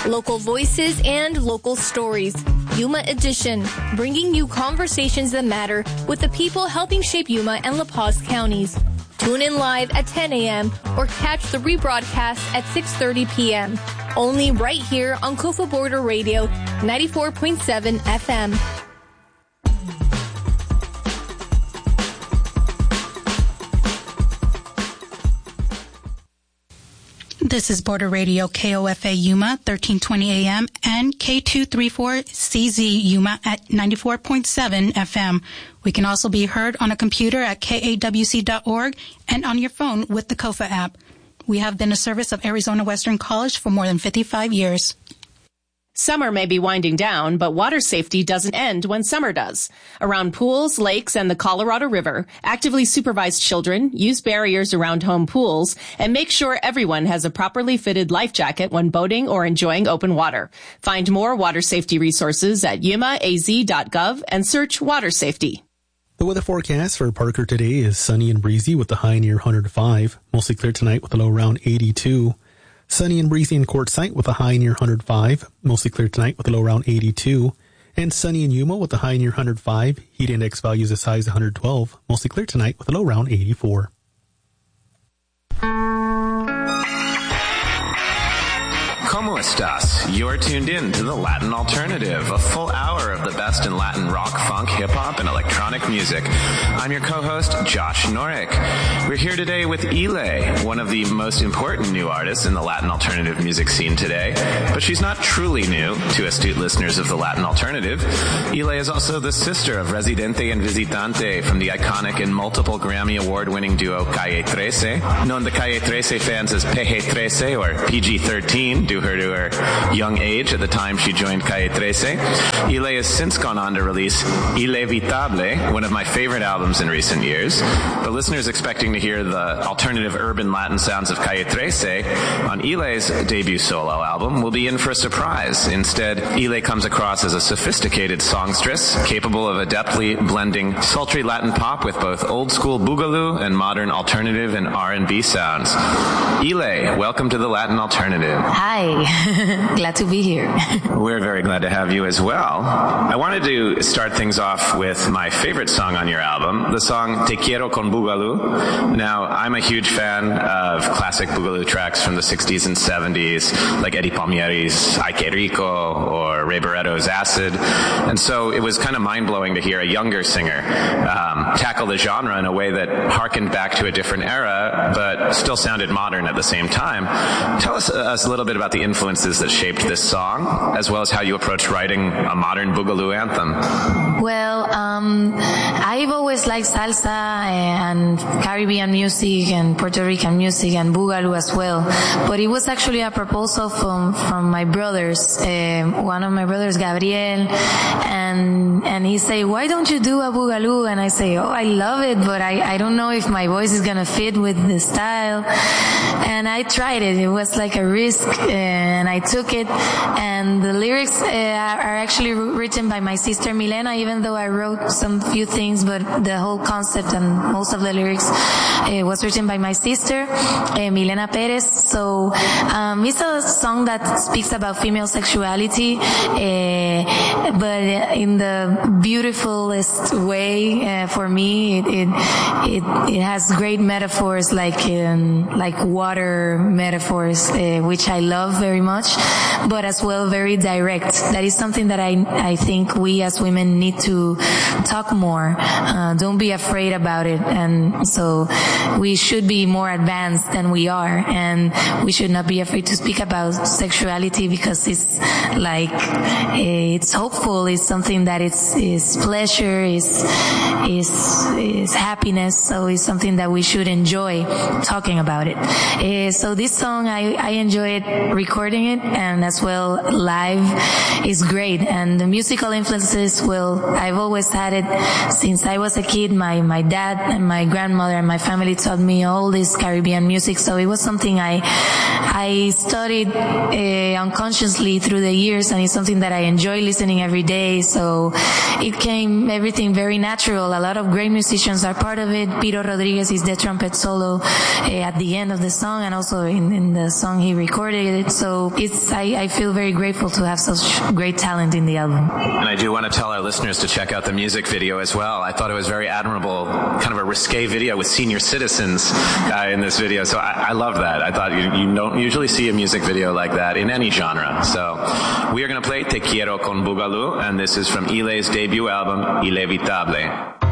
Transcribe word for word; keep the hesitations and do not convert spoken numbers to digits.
Local voices and local stories. Yuma Edition, bringing you conversations that matter with the people helping shape Yuma and La Paz counties. Tune in live at ten a.m. or catch the rebroadcast at six thirty p.m. Only right here on Cofa Border Radio, ninety-four point seven F M. This is Border Radio K O F A Yuma, thirteen twenty A M, and K two thirty-four C Z Yuma at ninety-four point seven F M. We can also be heard on a computer at K A W C dot org and on your phone with the Kofa app. We have been a service of Arizona Western College for more than fifty-five years. Summer may be winding down, but water safety doesn't end when summer does. Around pools, lakes, and the Colorado River, actively supervise children, use barriers around home pools, and make sure everyone has a properly fitted life jacket when boating or enjoying open water. Find more water safety resources at yuma a z dot gov and search water safety. The weather forecast for Parker today is sunny and breezy with a high near one hundred five. Mostly clear tonight with a low around eighty-two. Sunny and breezy in Quartzsite with a high near one hundred five. Mostly clear tonight with a low around eighty-two. And sunny in Yuma with a high near one hundred five. Heat index values as high as one hundred twelve. Mostly clear tonight with a low around eighty-four. ¿Cómo estás? You're tuned in to the Latin Alternative, a full hour of the best in Latin rock, funk, hip-hop, and electronic music. I'm your co-host, Josh Norek. We're here today with Ile, one of the most important new artists in the Latin alternative music scene today. But she's not truly new to astute listeners of the Latin Alternative. Ile is also the sister of Residente and Visitante from the iconic and multiple Grammy Award-winning duo Calle trece, known to Calle trece fans as P G thirteen or P G thirteen, due her to her young age at the time she joined Calle trece. Ile has since gone on to release Ilevitable, one of my favorite albums in recent years. But listeners expecting to hear the alternative urban Latin sounds of Calle trece on Ile's debut solo album will be in for a surprise. Instead, Ile comes across as a sophisticated songstress, capable of adeptly blending sultry Latin pop with both old-school boogaloo and modern alternative and R and B sounds. Ile, welcome to the Latin Alternative. Hi. Glad to be here. We're very glad to have you as well. I wanted to start things off with my favorite song on your album, the song Te Quiero con Boogaloo. Now, I'm a huge fan of classic boogaloo tracks from the sixties and seventies, like Eddie Palmieri's Ay Que Rico or Ray Barretto's Acid. And so it was kind of mind-blowing to hear a younger singer um, tackle the genre in a way that harkened back to a different era, but still sounded modern at the same time. Tell us, uh, us a little bit about the influences that shaped this song, as well as how you approached writing a modern boogaloo anthem. Well, um, I've always liked salsa and Caribbean music and Puerto Rican music and boogaloo as well. But it was actually a proposal from, from my brothers, uh, one of my brothers, Gabriel, and, and he said, why don't you do a boogaloo? And I say, oh, I love it, but I, I don't know if my voice is gonna fit with the style. And I tried it. It was like a risk, uh, and I took it. And the lyrics uh, are actually written by my sister Milena, even though I wrote some few things, but the whole concept and most of the lyrics uh, was written by my sister, uh, Milena Perez. So um, it's a song that speaks about female sexuality, uh, but in the beautifulest way. Uh, for me, it, it it it has great metaphors, like um, like water metaphors, uh, which I love very much, but as well very direct. That is something that I I think we as women need to talk more. Uh, don't be afraid about it, and so we should be more advanced than we are, and we should not be afraid to speak about sexuality, because it's like it's hopeful. It's something that it's is pleasure, is is is happiness. So it's something that we should enjoy talking about it. Uh, so this song, I I enjoyed recording it, and as well live is great. And the musical influences, well, I've always had it since I was a kid. My my dad and my grandmother and my family taught me all this Caribbean music, so it was something I I studied uh, unconsciously through the years, and it's something that I enjoy listening every day. So it came everything very natural. A lot of great musicians are part of it. Piro Rodriguez is the trumpet solo uh, at the end of the song, and also in, in the song he recorded it. So it's I, I feel very grateful to have such great talent in the album. And I do want to tell our listeners to check out the music video as well. I thought it was very admirable, kind of a risque video with senior citizens uh, in this video. So I, I love that. I thought you, you don't usually see a music video like that in any genre. So we are going to play Te Quiero con Boogaloo, and this is from Ile's debut album, Ilevitable.